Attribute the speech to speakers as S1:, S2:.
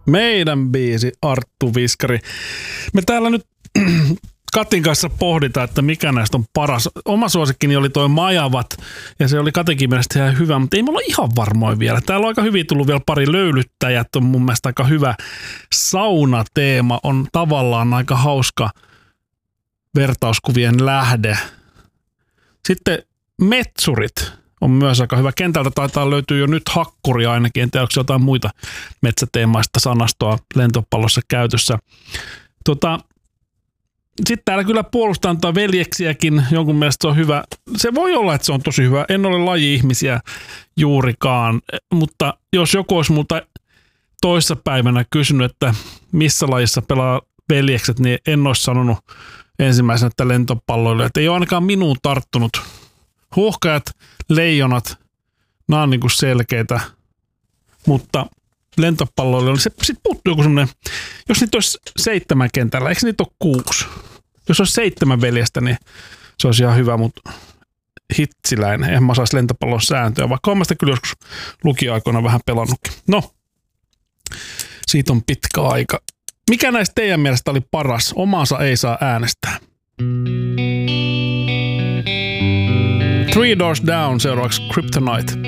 S1: Meidän biisi, Arttu Viskari. Me täällä nyt Katin kanssa pohditaan, että mikä näistä on paras. Oma suosikkini oli toi Majavat, ja se oli Katinkin mielestä ihan hyvä, mutta ei me olla ihan varmoin vielä. Täällä on aika hyvin tullut vielä pari löylyttäjät, on mun mielestä aika hyvä. Saunateema on tavallaan aika hauska vertauskuvien lähde. Sitten Metsurit on myös aika hyvä. Kentältä taitaa löytyä jo nyt hakkuri ainakin. En tiedä, onko jotain muita metsäteemaista sanastoa lentopallossa käytössä. Sitten täällä kyllä puolustaa veljeksiäkin. Jonkun mielestä se on hyvä. Se voi olla, että se on tosi hyvä. En ole laji-ihmisiä juurikaan. Mutta jos joku olisi multa toissapäivänä kysynyt, että missä lajissa pelaa veljekset, niin en olisi sanonut ensimmäisenä, että lentopalloille. Että ei ole ainakaan minuun tarttunut. Huuhkajat, leijonat, nämä on niinku selkeitä, mutta lentopalloille sitten puuttuu joku semmoinen, jos niitä olisi 7 kentällä, eikö niitä ole 6? Jos olisi 7 veljestä, niin se olisi ihan hyvä, mutta hitsiläinen. En mä saisi lentopallon sääntöä, vaikka olen mä sitä kyllä joskus lukioaikoina vähän pelannutkin. No, siitä on pitkä aika. Mikä näistä teidän mielestä oli paras? Omaansa ei saa äänestää. Three Doors Down, seuraavaksi Kryptonite.